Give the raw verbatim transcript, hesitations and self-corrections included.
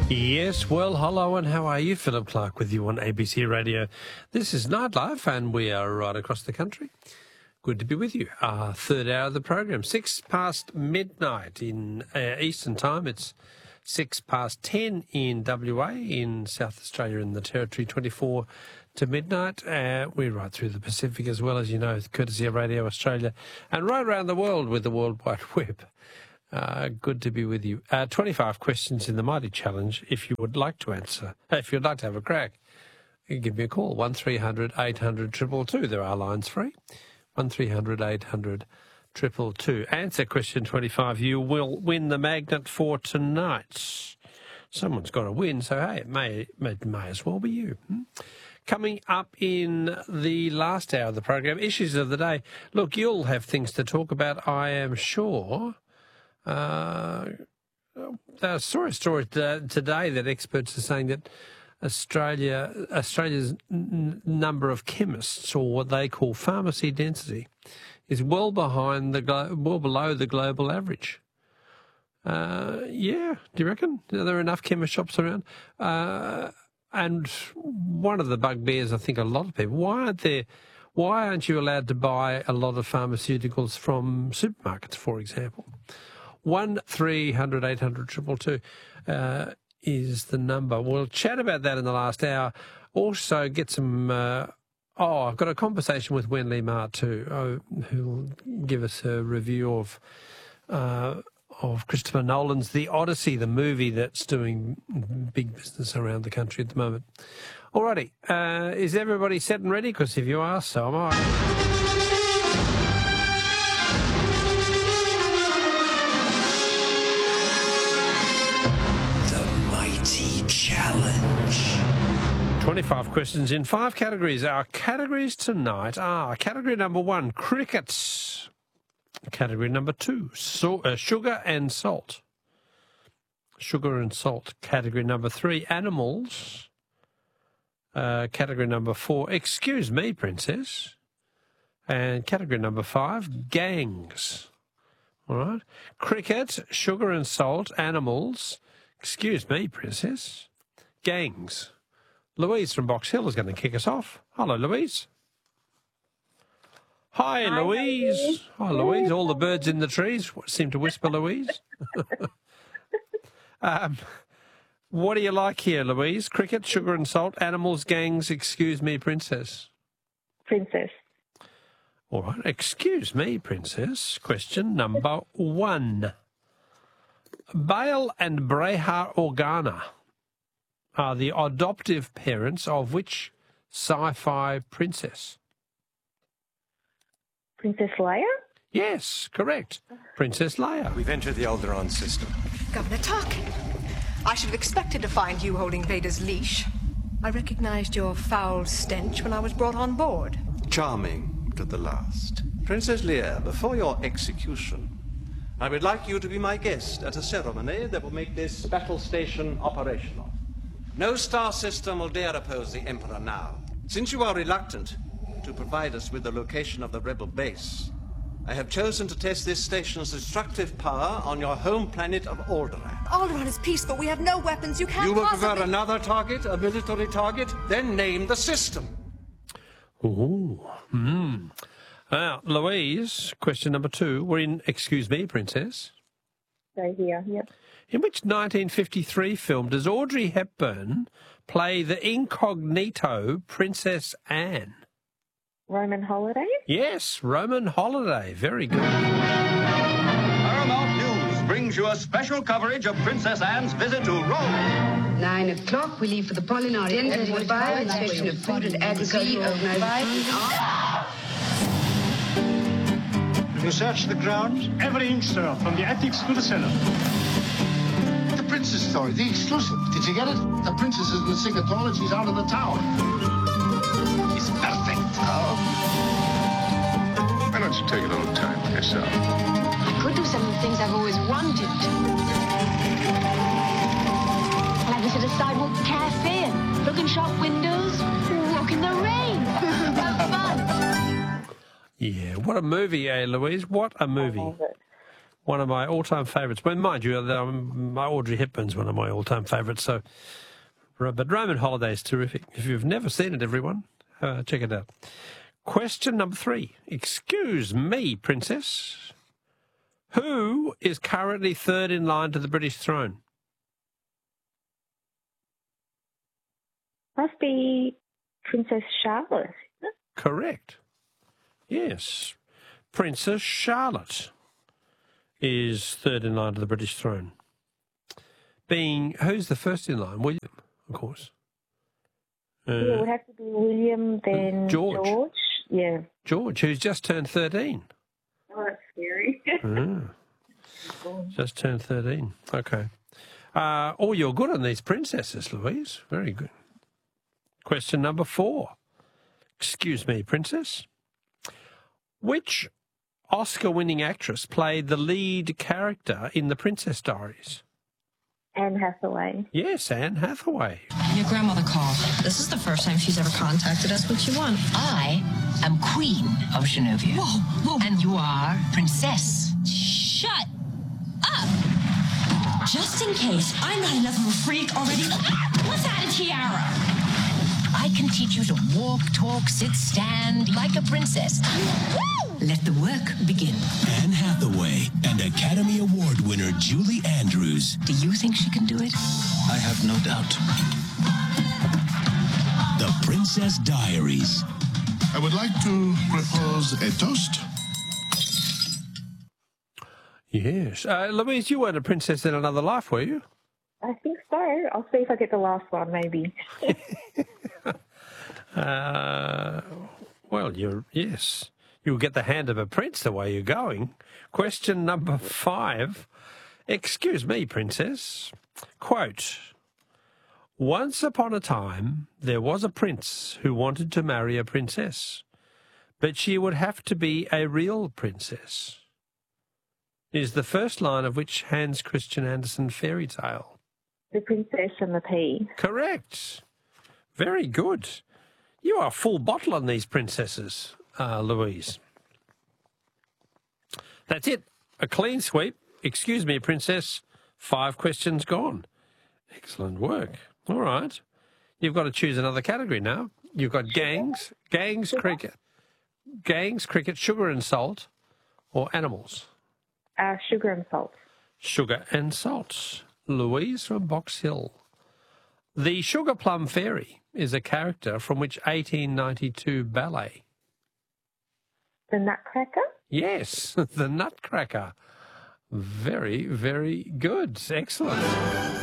Yes, well, hello and how are you? Philip Clark with you on A B C Radio. This is Nightlife and we are right across the country. Good to be with you. Our third hour of the program, six past midnight in uh, Eastern Time. It's six past ten in W A, in South Australia in the Territory, twenty-four to midnight. Uh, we're right through the Pacific as well, as you know, courtesy of Radio Australia, and right around the world with the World Wide Web. Uh, good to be with you. Uh, twenty-five questions in the Mighty Challenge. If you would like to answer, if you'd like to have a crack, you can give me a call, one three hundred eight hundred two two two. There are lines free, one three hundred eight hundred two two two. Answer question twenty-five. You will win the magnet for tonight. Someone's got to win, so hey, it may, may, may as well be you. Hmm? Coming up in the last hour of the program, issues of the day. Look, you'll have things to talk about, I am sure. Uh, I saw a story today that experts are saying that Australia, Australia's n- number of chemists, or what they call pharmacy density, is well behind the glo- well below the global average. Uh, yeah, do you reckon? Are there enough chemist shops around? Uh, and one of the bugbears, I think, a lot of people, why aren't there? Why aren't you allowed to buy a lot of pharmaceuticals from supermarkets, for example? One three hundred eight hundred two two two uh, is the number. We'll chat about that in the last hour. Also get some... Uh, oh, I've got a conversation with Wendy Ma too, oh, who'll give us a review of uh, of Christopher Nolan's The Odyssey, the movie that's doing big business around the country at the moment. Alrighty, uh, is everybody set and ready? Because if you are, so am I. Challenge. twenty-five questions in five categories. Our categories tonight are category number one, cricket. Category number two, so, uh, sugar and salt. Sugar and salt. Category number three, animals. Uh, category number four, excuse me, princess. And category number five, gangs. All right. Cricket, sugar and salt, animals. Excuse me, princess. Gangs. Louise from Box Hill is going to kick us off. Hello, Louise. Hi, Hi Louise. Louise. Hi, Louise. All the birds in the trees seem to whisper, Louise. um, what do you like here, Louise? Cricket, sugar and salt, animals, gangs, excuse me, princess. Princess. All right. Excuse me, princess. Question number one. Bale and Breha Organa are the adoptive parents of which sci-fi princess? Princess Leia? Yes, correct. Princess Leia. We've entered the Alderaan system. Governor Tarkin, I should have expected to find you holding Vader's leash. I recognized your foul stench when I was brought on board. Charming to the last. Princess Leia, before your execution, I would like you to be my guest at a ceremony that will make this battle station operational. No star system will dare oppose the Emperor now. Since you are reluctant to provide us with the location of the rebel base, I have chosen to test this station's destructive power on your home planet of Alderaan. Alderaan is peaceful. We have no weapons. You can't You will possibly... prefer another target, a military target? Then name the system. Ooh. Hmm. Now, Louise, question number two. We're in Excuse Me, Princess. Right here, yep. In which nineteen fifty-three film does Audrey Hepburn play the incognito Princess Anne? Roman Holiday? Yes, Roman Holiday. Very good. Paramount News brings you a special coverage of Princess Anne's visit to Rome. Nine o'clock, we leave for the Molinari. Ten forty-five, inspection of food and agriculture organization. You searched the grounds? Every inch, sir, from the attics to the cellar. The princess story, the exclusive. Did you get it? The princess isn't sick at all and she's out of the tower. It's perfect. Oh. Why don't you take a little time for yourself? I could do some of the things I've always wanted. Like visit a sidewalk cafe and look in shop windows, walk in the rain. Have fun. Yeah, what a movie, eh, Louise? What a movie. one of my all-time favourites. But mind you, um, my Audrey Hepburn's one of my all-time favourites. So, but Roman Holiday is terrific. If you've never seen it, everyone, uh, check it out. Question number three. Excuse me, Princess. Who is currently third in line to the British throne? Must be Princess Charlotte. Correct. Yes. Princess Charlotte is third in line to the British throne. Being, who's the first in line? William, of course. Uh, yeah, it would have to be William, then George. George. Yeah. George, who's just turned thirteen. Oh, that's scary. Mm. Just turned thirteen. Okay. Uh, oh, you're good on these princesses, Louise. Very good. Question number four. Excuse me, Princess. Which Oscar-winning actress played the lead character in The Princess Diaries? Anne Hathaway. Yes, Anne Hathaway. Your grandmother called. This is the first time she's ever contacted us. What you want? I am Queen of Genovia. Whoa, whoa. And you are Princess. Shut up! Just in case I'm not enough of a freak already. What's that, a tiara? I can teach you to walk, talk, sit, stand like a princess. Let the work begin. Anne Hathaway and Academy Award winner Julie Andrews. Do you think she can do it? I have no doubt. The Princess Diaries. I would like to propose a toast. Yes. Uh, Louise, you weren't a princess in another life, were you? I think so. I'll see if I get the last one, maybe. uh, well, you're, yes. You'll get the hand of a prince the way you're going. Question number five. Excuse me, Princess. Quote, once upon a time, there was a prince who wanted to marry a princess, but she would have to be a real princess. Is the first line of which Hans Christian Andersen fairy tale? The Princess and the Pea. Correct. Very good. You are full bottle on these princesses, uh, Louise. That's it. A clean sweep. Excuse me, Princess. Five questions gone. Excellent work. All right. You've got to choose another category now. You've got gangs, gangs, cricket, gangs, cricket, sugar and salt, or animals. Uh, sugar and salt. Sugar and salt. Louise from Box Hill. The Sugar Plum Fairy is a character from which eighteen ninety-two ballet? The Nutcracker? Yes, the Nutcracker. Very, very good. Excellent.